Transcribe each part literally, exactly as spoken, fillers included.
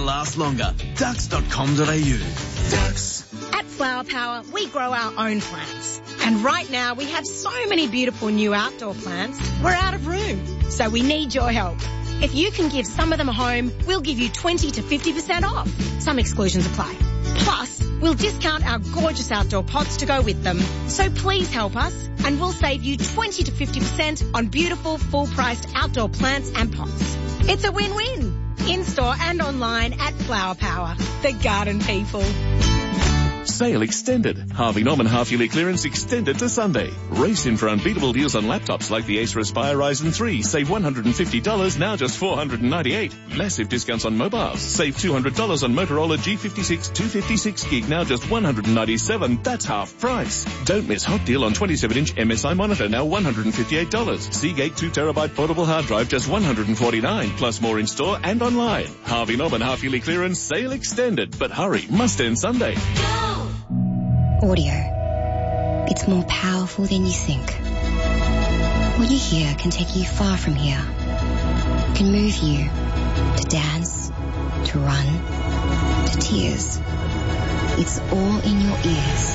last longer. ducks dot com dot a u. Ducks. At Flower Power, we grow our own plants. And right now, we have so many beautiful new outdoor plants, we're out of room. So we need your help. If you can give some of them a home, we'll give you twenty to fifty percent off. Some exclusions apply. Plus, we'll discount our gorgeous outdoor pots to go with them. So please help us, and we'll save you twenty to fifty percent on beautiful, full-priced outdoor plants and pots. It's a win-win. In-store and online at Flower Power, the garden people. Sale extended. Harvey Norman half-yearly clearance extended to Sunday. Race in for unbeatable deals on laptops like the Acer Aspire Ryzen three. Save one hundred fifty dollars, now just four hundred ninety-eight dollars. Massive discounts on mobiles. Save two hundred dollars on Motorola G fifty-six two fifty-six gig, now just one hundred ninety-seven dollars. That's half price. Don't miss hot deal on twenty-seven inch M S I monitor, now one hundred fifty-eight dollars. Seagate two terabyte portable hard drive, just one hundred forty-nine dollars. Plus more in store and online. Harvey Norman half-yearly clearance, sale extended. But hurry, must end Sunday. Audio. It's more powerful than you think. What you hear can take you far from here. Can move you to dance, to run, to tears. It's all in your ears.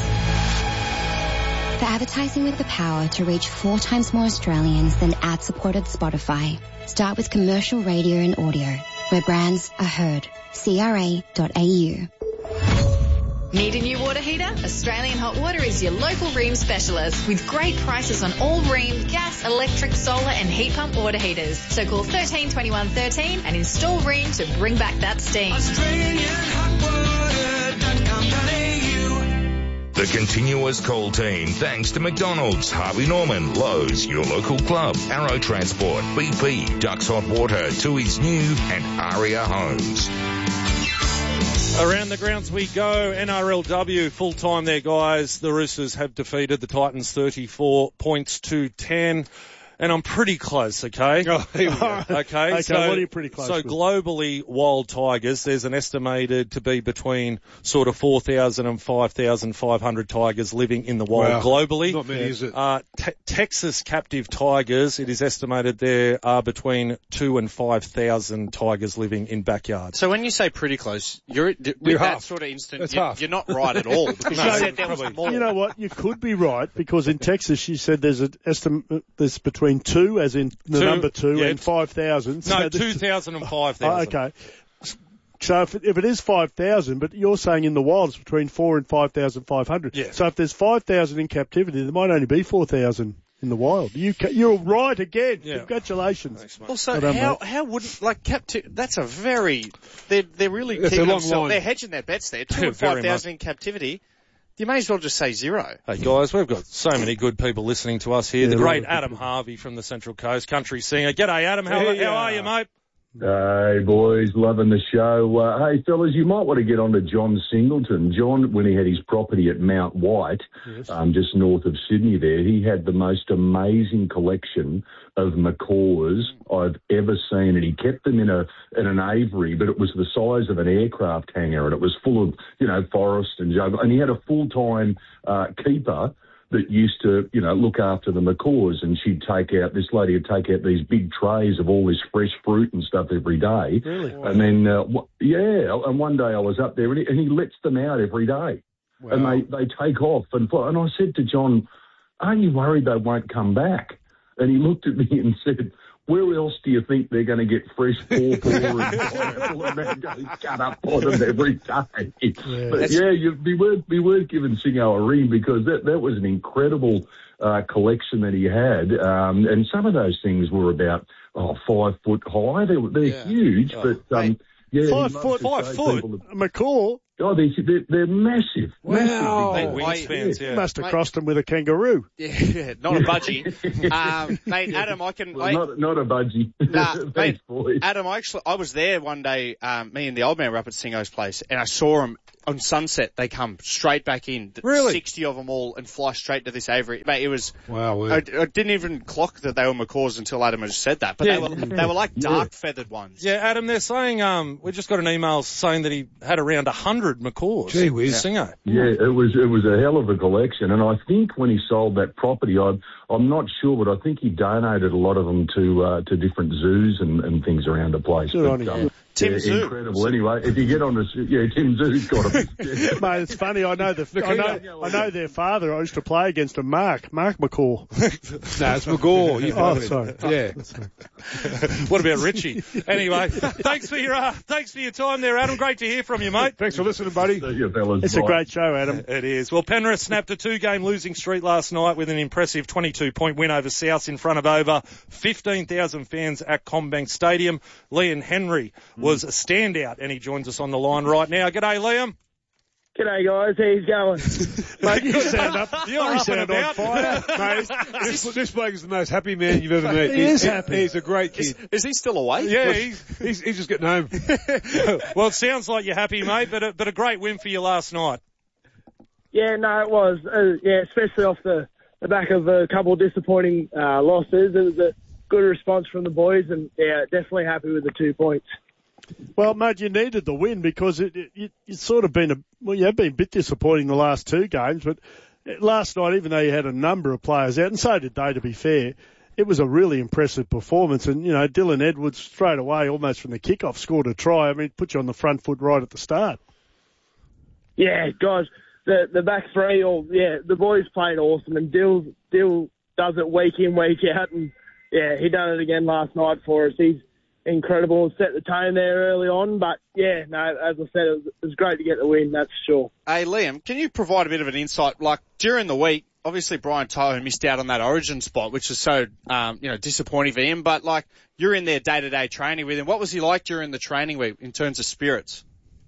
For advertising with the power to reach four times more Australians than ad-supported Spotify, start with commercial radio and audio, where brands are heard. C R A dot A U. Need a new water heater? Australian Hot Water is your local Rheem specialist with great prices on all Rheem gas, electric, solar and heat pump water heaters. So call thirteen twenty-one thirteen and install Rheem to bring back that steam. Australian Hot Water dot com dot A U. The continuous call team thanks to McDonald's, Harvey Norman, Lowe's, your local club, Arrow Transport, B P, Ducks Hot Water, Tui's New and Aria Homes. Around the grounds we go. N R L W full time there, guys. The Roosters have defeated the Titans thirty-four points to ten. And I'm pretty close, okay? Oh, here we go. okay, okay so, what are you pretty close So with? globally, wild tigers, there's an estimated to be between sort of four thousand and five thousand five hundred tigers living in the wild wow. globally. Not many, is it? Uh, te- Texas captive tigers, it is estimated there are between two and five thousand tigers living in backyards. So when you say pretty close, you're, with You're that half. sort of instant, That's you're, half. you're not right at all. Because No, you said there was more. You know what? You could be right because in Texas she said there's an estimate there's between two, as in the Two, number two, yeah, and five thousand. No, so two thousand and five thousand. Oh, okay. So if it, if it is five thousand, but you're saying in the wild it's between four and five thousand five hundred. Yeah. So if there's five thousand in captivity, there might only be four thousand in the wild. You ca- you're right again. Yeah. Congratulations. Thanks, mate. Also, Well done, how mate. how would like captive? That's a very they're they're really It's a keeping long themselves. line. They're hedging their bets there. Two and Very five thousand in captivity. You may as well just say zero. Hey guys, we've got so many good people listening to us here. Yeah, the a lot great of good Adam Harvey from the Central Coast, country singer. G'day Adam, how, Hey, how uh, are you mate? Hey, boys, loving the show. Uh, hey, fellas, you might want to get on to John Singleton. John, when he had his property at Mount White, Yes. um, just north of Sydney there, he had the most amazing collection of macaws I've ever seen, and he kept them in a in an aviary, but it was the size of an aircraft hangar, and it was full of, you know, forest and jungle, and he had a full-time uh, keeper that used to, you know, look after the macaws, and she'd take out, this lady would take out these big trays of all this fresh fruit and stuff every day. Really? And then, uh, w- yeah, and one day I was up there, and he, and he lets them out every day. Wow. And they, they take off. And, and I said to John, aren't you worried they won't come back? And he looked at me and said, where else do you think they're going to get fresh pawpaw and pineapple and they're going to cut up on them every day? Yeah. But yeah, you'd be worth, be worth giving Singo a ring because that, that was an incredible uh, collection that he had. Um, and some of those things were about, oh, five foot high. They're, they're Yeah. huge, Oh, but um, yeah. Five he foot, must five have foot, people that- a macaw. Oh, they're, they're, they're massive. Wow. Massive. Big wingspans, You yeah. must have Mate. crossed him with a kangaroo. Yeah, not a budgie. um, mate, Adam, I can. Well, I, not, not a budgie. Nah, Thanks, mate, boys. Adam, I actually I was there one day. Um, me and the old man were up at Singo's place, and I saw him on sunset, they come straight back in. Really? sixty of them all and fly straight to this aviary. Mate, it was... Wow. I, I didn't even clock that they were macaws until Adam had said that. But Yeah. they were they were like dark feathered ones. Yeah, Adam, they're saying, um, we just got an email saying that he had around one hundred macaws. Gee whiz. Singo. Yeah, it was it was a hell of a collection, and I think when he sold that property, I, I'm not sure, but I think he donated a lot of them to uh, to different zoos and, and things around the place. Good But, on you. um, Tim yeah, Zoo. incredible. Anyway, if you get on the yeah, Tim Zoo's got them. Yeah. Mate, it's funny. I know the I know I know their father. I used to play against him, Mark Mark McCaw. No, it's McGaw. You've Oh, got it. sorry. Yeah. What about Richie? Anyway, thanks for your uh, thanks for your time there, Adam. Great to hear from you, mate. Thanks for listening, buddy. See you, fellas. It's a Bye. great show, Adam. It is. Well, Penrith snapped a two-game losing streak last night with an impressive twenty-two point win over South in front of over fifteen thousand fans at Combank Stadium. Liam Henry was a standout, and he joins us on the line right now. G'day, Liam. G'day guys, how's going? Mate, you sound up. You're you up sound and on about. fire. Mate, this, this bloke is the most happy man you've ever met. He is happy. He's a great kid. Is, is he still awake? Yeah, he's, He's, he's just getting home. well, it sounds like you're happy, mate, but a, but a great win for you last night. Yeah, no, it was. Uh, yeah, especially off the, the back of a couple of disappointing uh, losses. It was a good response from the boys, and yeah, definitely happy with the two points. Well, mate, you needed the win because it, it, it, it's sort of been a, well, you have been a bit disappointing the last two games, but last night, even though you had a number of players out, and so did they, to be fair, it was a really impressive performance. And, you know, Dylan Edwards straight away, almost from the kickoff, scored a try. I mean, put you on the front foot right at the start. Yeah, guys, the the back three, all yeah, the boys played awesome, and Dill Dill does it week in, week out, and yeah, he done it again last night for us. He's incredible and set the tone there early on, but yeah, no, as I said, it was, it was great to get the win, that's for sure. Hey, Liam, can you provide a bit of an insight? Like, during the week, obviously Brian Toho missed out on that origin spot, which is so, um, you know, disappointing for him, but like, you're in there day-to-day training with him. What was he like during the training week in terms of spirits?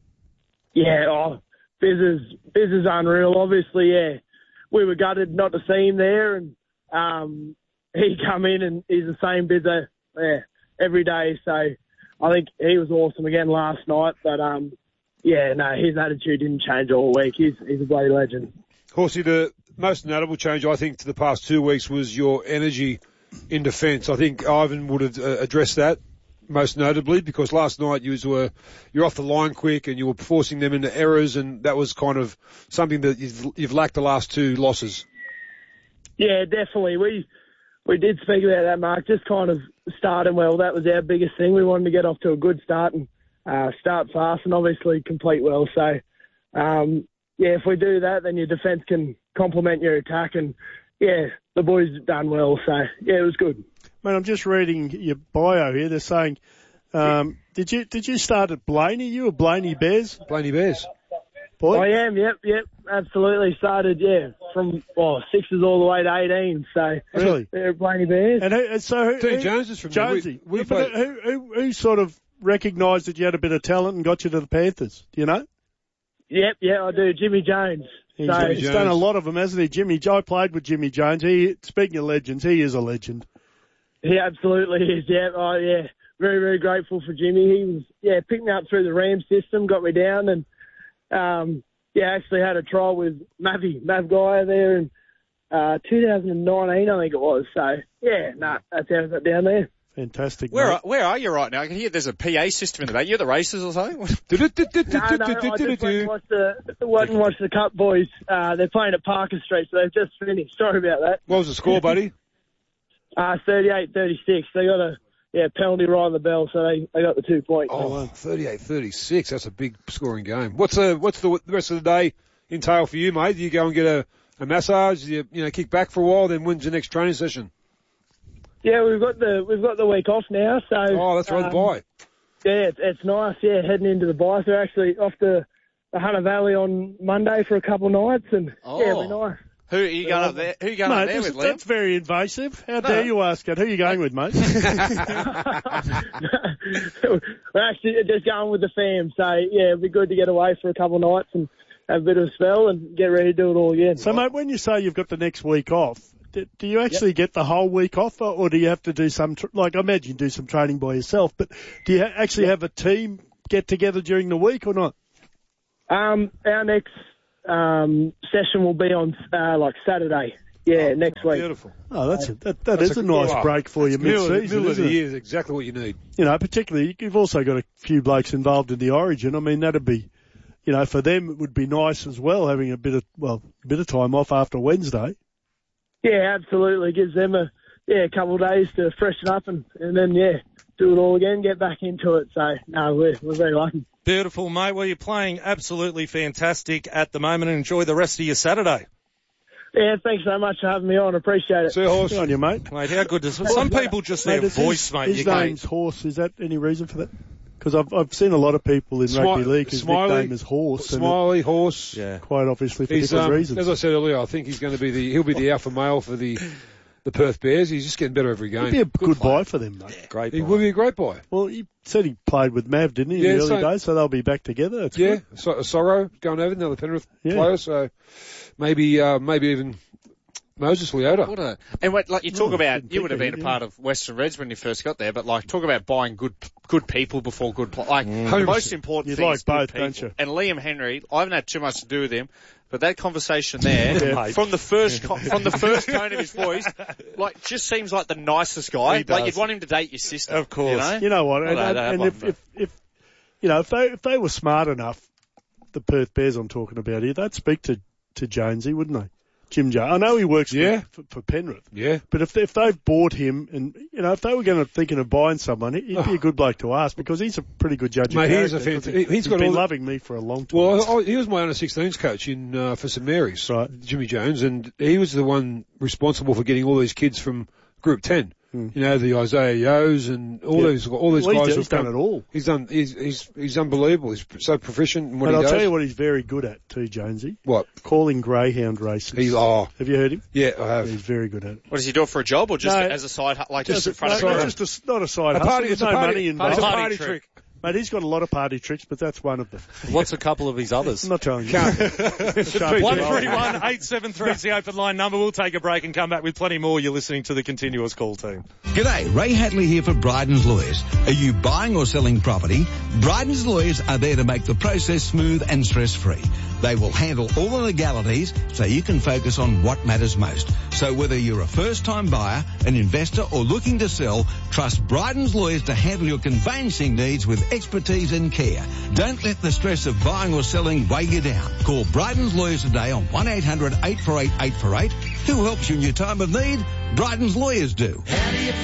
Yeah, oh, Biz is, Biz is unreal, obviously, yeah. We were gutted not to see him there, and um, he come in and he's the same Bizzer, yeah, every day. So I think he was awesome again last night. But, um, yeah, no, his attitude didn't change all week. He's, he's a bloody legend. Horsey, the most notable change, I think, to the past two weeks was your energy in defence. I think Ivan would have uh, addressed that most notably because last night you were you're off the line quick and you were forcing them into errors, and that was kind of something that you've, you've lacked the last two losses. Yeah, definitely. We we did speak about that, Mark. Just kind of starting well. That was our biggest thing. We wanted to get off to a good start and uh, start fast and obviously complete well. So, um, yeah, if we do that, then your defence can complement your attack. And, yeah, the boys done well. So, yeah, it was good. Mate, I'm just reading your bio here. They're saying, um, did you did you start at Blaney? You were Blaney Bears? Blaney Bears. Boy? I am, yep, yep, absolutely. Started, yeah, from well, sixes all the way to eighteen. So Really? they're Blaney Bears. And, who, and so who, Dean who, Jones is from there. We- Jonesy. we But played- who, who, who sort of recognised that you had a bit of talent and got you to the Panthers? Do you know? Yep, yeah, I do. Jimmy Jones. He's, So he's done a lot of them, hasn't he? Jimmy, I played with Jimmy Jones. He, speaking of legends, he is a legend. he absolutely is. Yeah, oh yeah, very very grateful for Jimmy. He was yeah picked me up through the Rams system, got me down, and um, yeah, actually had a trial with Mavi Mav Guy there in uh, two thousand nineteen, I think it was. So yeah, no, nah, that's how I got down there. Fantastic. Where mate. are, where are you right now? I can hear there's a P A system in the back. You're at the races or something? No, no, I just went and watched the, went and watched the Cup boys. Uh, they're playing at Parker Street, so they've just finished. Sorry about that. What was the score, buddy? Uh, thirty-eight thirty-six. They got a yeah penalty right on the bell, so they, they got the two points. Oh, thirty-eight thirty-six. That's a big scoring game. What's the what's the, the rest of the day entail for you, mate? Do you go and get a, a massage? Do you you know kick back for a while, then when's the next training session? Yeah, we've got the we've got the week off now, so Oh, that's right, um, the bye. Yeah, it's, it's nice. Yeah, heading into the bye. So we're actually off to the Hunter Valley on Monday for a couple of nights, and Oh. yeah, it'll be nice. Who are you going up there? Who are you going Mate, up there this- with, Liam? that's very invasive. How No. dare you ask it? Who are you going with, mate? We're actually just going with the fam, so yeah, it'd be good to get away for a couple of nights and have a bit of a spell and get ready to do it all again. So, mate, when you say you've got the next week off, do, do you actually get the whole week off, or, or do you have to do some, tr- like I imagine you do some training by yourself, but do you ha- actually have a team get together during the week or not? Um, our next um, session will be on uh, like Saturday. Yeah, oh, next week. Beautiful. Oh, that's a, that. That That's is a, a nice oh, break for you middle, mid-season, middle of isn't the it? year is exactly what you need. You know, particularly you've also got a few blokes involved in the Origin. I mean, that'd be, you know, for them it would be nice as well having a bit of well, a bit of time off after Wednesday. Yeah, absolutely. Gives them a yeah a couple of days to freshen up and, and then yeah do it all again, get back into it. So no, we're we're very lucky. Beautiful, mate. Well, you're playing absolutely fantastic at the moment, and enjoy the rest of your Saturday. Yeah, thanks so much for having me on. Appreciate it. See you, Horse. Good on you, mate. Mate, how good does some people just their Mate, is voice, his, mate? His you can't- name's Horse. Is that any reason for that? Because I've I've seen a lot of people in Smi- rugby league whose Smiley, nickname is Horse. and Smiley, Horse. Yeah. it- Quite obviously for He's, different um, reasons. as I said earlier, I think he's going to be the he'll be the alpha male for the the Perth Bears. He's just getting better every game. He'd be a good, buy for them, mate. Great. He boy. would be a great buy. Well, he said he played with Mav, didn't he, in Yeah, the early so- days? So they'll be back together. That's Yeah, good. so, Sorrow going over, another Penrith Yeah. player. So maybe uh, maybe even Moses Leota. What a, and what, like you talk Oh, about, didn't you would have think been of a it, part of Western Reds when you first got there, but like talk about buying good good people before good pl- like Mm. the most important You'd thing like is good both, people. don't you? And Liam Henry, I haven't had too much to do with him, but that conversation there Yeah. from the first co- from the first tone of his voice, like just seems like the nicest guy. He does. Like you'd want him to date your sister, Of course. You know, You know what? Well, And, they- and, they have and one, if, but- if, if, you know, if they, if they were smart enough, the Perth Bears I'm talking about here, they'd speak to, to Jonesy, wouldn't they? Jim Jones. I know he works Yeah. for, for, for Penrith. Yeah. But if, they, if they've bought him and, you know, if they were going to thinking of buying someone, he'd be a good bloke to ask because he's a pretty good judge of Mate, he is character, a 'cause fant- he- he's he's got been all the- loving me for a long time. Well, I, he was my under sixteens coach in uh, for St Mary's, Right. Jimmy Jones, and he was the one responsible for getting all these kids from Group ten. Hmm. You know, the Isaiah Yo's and all Yeah. these all these Well, he's guys. done- who've he's done come- it all. He's done. He's he's he's unbelievable. He's so proficient in what But he I'll does. tell you what he's very good at too, Jonesy. What? Calling greyhound races. He's oh Have you heard him? yeah, I have. He's very good at it. what does he do it for a job or just No. as a side, hu- like just, Just in front no, of no, everyone? just a, not a side A hustle. party. There's It's a no party. money It's involved. a Party party trick. trick. Mate, he's got a lot of party tricks, but that's one of them. What's a couple of his others? I'm not telling you. Can't. Can't One be three told. one eight seven three is the open line number. We'll take a break and come back with plenty more. You're listening to the Continuous Call team. G'day, Ray Hadley here for Bryden's Lawyers. Are you buying or selling property? Bryden's Lawyers are there to make the process smooth and stress-free. They will handle all the legalities so you can focus on what matters most. So whether you're a first-time buyer, an investor or looking to sell, trust Bryden's Lawyers to handle your conveyancing needs with expertise and care. Don't let the stress of buying or selling weigh you down. Call Bryden's Lawyers today on one eight hundred eight four eight eight four eight. Who helps you in your time of need? Bryden's Lawyers do.